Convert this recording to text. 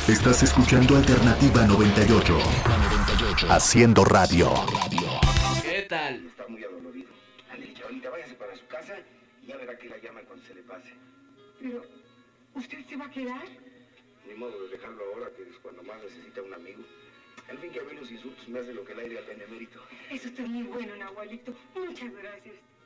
Estás escuchando Alternativa 98. Haciendo radio. ¿Qué tal? Está muy adolorido. Ande, ahorita váyase para su casa y ya verá que la llaman cuando se le pase. Pero, ¿usted se va a quedar? Ni modo de dejarlo ahora, que es cuando más necesita un amigo. Al fin que a ver los insultos me hace lo que el aire al benemérito. Eso está muy bueno, Nahualito. Muchas gracias.